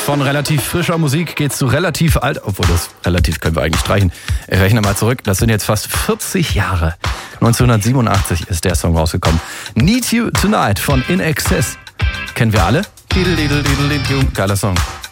von relativ frischer Musik geht's zu relativ alt, obwohl das relativ können wir eigentlich streichen. Ich rechne mal zurück, das sind jetzt fast 40 Jahre. 1987 ist der Song rausgekommen. Need You Tonight von In Excess. Kennen wir alle? Geiler Song.